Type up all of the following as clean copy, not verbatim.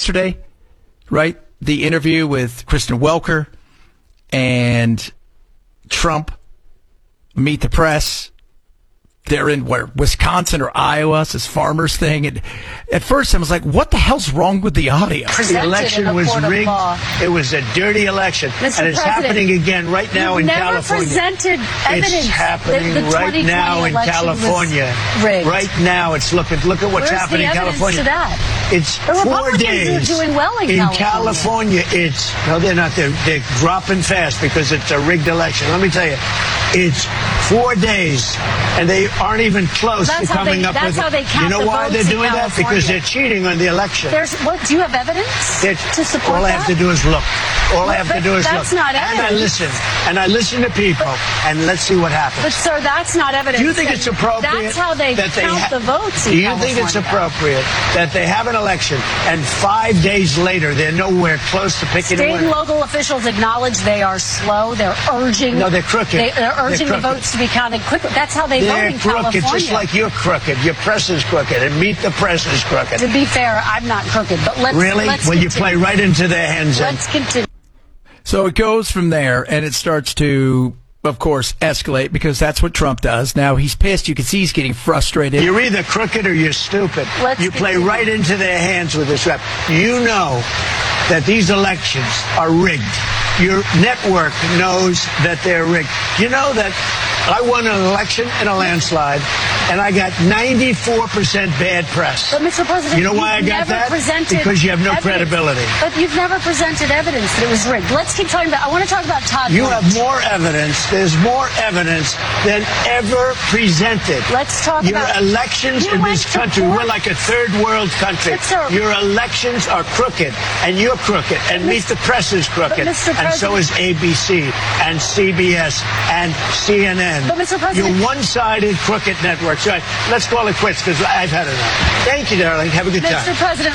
yesterday, right? The interview with Kristen Welker and Trump, Meet the Press. They're in Wisconsin or Iowa, it's this farmers thing. And at first I was like, what the hell's wrong with the audio? The election was rigged. It was a dirty election. And it's happening again right now in California. Presented evidence. It's happening right now in California. Right now it's look at what's happening in California. To that? It's the 4 days. Are doing well in California. They're not. They're dropping fast because it's a rigged election. Let me tell you, it's 4 days, and they aren't even close to coming up with. How they count. You know why they're doing that? Because they're cheating on the election. Do you have evidence to support all I have to do is look. All I have to do is look. That's not evidence. And I listen to people, and let's see what happens. But sir, that's not evidence. Do you think it's appropriate? That's how they count the votes. Do you think it's appropriate that they have an election and 5 days later they're nowhere close to picking a winner? State and local officials acknowledge they are slow. They're urging. No, they're crooked. They're urging the votes to be counted quickly. That's how they vote in California. It's just like you're crooked. Your press is crooked, and Meet the Press is crooked. To be fair, I'm not crooked, but let's you play right into their hands. Let's continue. So it goes from there, and it starts to, of course, escalate because that's what Trump does. Now he's pissed. You can see he's getting frustrated. You're either crooked or you're stupid. You play right into their hands with this rap. You know that these elections are rigged. Your network knows that they're rigged. You know that I won an election in a landslide, and I got 94% bad press. But, Mr. President, you know why I got that? Because you have no credibility. But you've never presented evidence that it was rigged. Let's keep talking about. I want to talk about Todd. You have more evidence. There's more evidence than ever presented. Let's talk your elections in this country. We're like a third world country. Your elections are crooked, and you're crooked, and Meet the Press is crooked, and so is ABC and CBS and CNN. But Mr. President, your one-sided crooked network. So let's call it quits because I've had enough. Thank you, darling. Have a good time. Mr. President,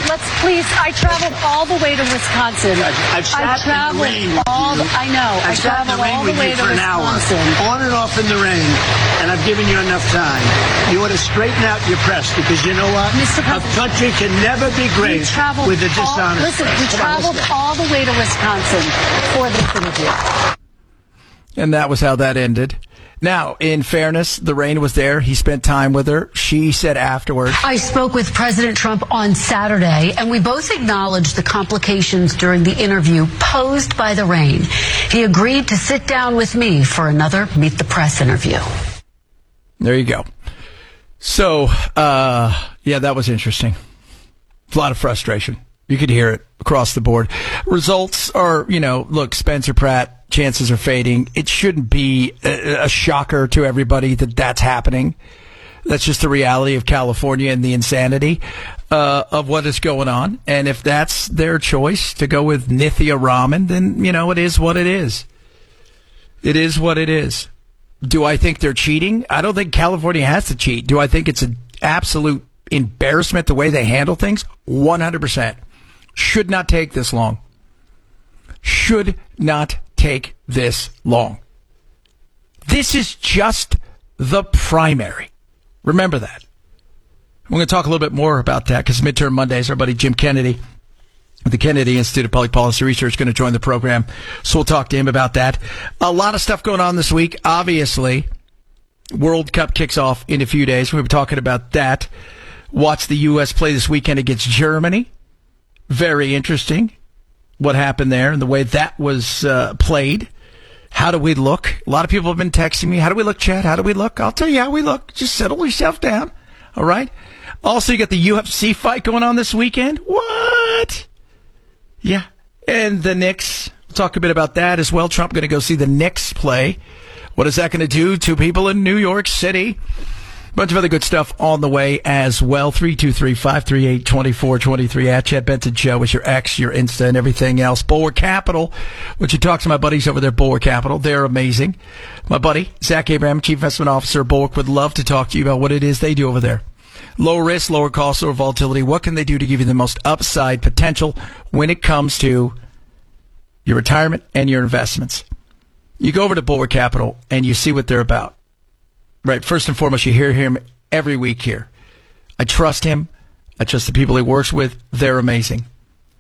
I traveled all the way to Wisconsin. I've sat in the rain with you. I know. I traveled all the way to Wisconsin. On and off in the rain, and I've given you enough time. You ought to straighten out your press because you know what? Mr. President, a country can never be great with a dishonest. Listen, we traveled all the way to Wisconsin for this interview. And that was how that ended. Now, in fairness, the rain was there. He spent time with her. She said afterwards, I spoke with President Trump on Saturday, and we both acknowledged the complications during the interview posed by the rain. He agreed to sit down with me for another Meet the Press interview. There you go. So, yeah, that was interesting. A lot of frustration. You could hear it across the board. Results are, look, Spencer Pratt, chances are fading. It shouldn't be a shocker to everybody that that's happening. That's just the reality of California and the insanity of what is going on. And if that's their choice to go with Nithya Raman, then, it is what it is. It is what it is. Do I think they're cheating? I don't think California has to cheat. Do I think it's an absolute embarrassment the way they handle things? 100%. Should not take this long. Should not take this long. This is just the primary. Remember that. We're going to talk a little bit more about that because midterm Mondays, our buddy Jim Kennedy with the Kennedy Institute of Public Policy Research is going to join the program. So we'll talk to him about that. A lot of stuff going on this week. Obviously, World Cup kicks off in a few days. We'll be talking about that. Watch the U.S. play this weekend against Germany. Very interesting what happened there and the way that was played. How do we look? A lot of people have been texting me. How do we look, Chad? How do we look? I'll tell you how we look. Just settle yourself down. All right? Also, you got the UFC fight going on this weekend. What? Yeah. And the Knicks. We'll talk a bit about that as well. Trump going to go see the Knicks play. What is that going to do to people in New York City? Bunch of other good stuff on the way as well. 323-538-2423 at Chad Benson Show is your X, your Insta, and everything else. Bulwark Capital, which you talk to my buddies over there at Bulwark Capital. They're amazing. My buddy, Zach Abraham, Chief Investment Officer at Bulwark, would love to talk to you about what it is they do over there. Lower risk, lower cost, lower volatility. What can they do to give you the most upside potential when it comes to your retirement and your investments? You go over to Bulwark Capital and you see what they're about. Right. First and foremost, you hear him every week here. I trust him. I trust the people he works with. They're amazing.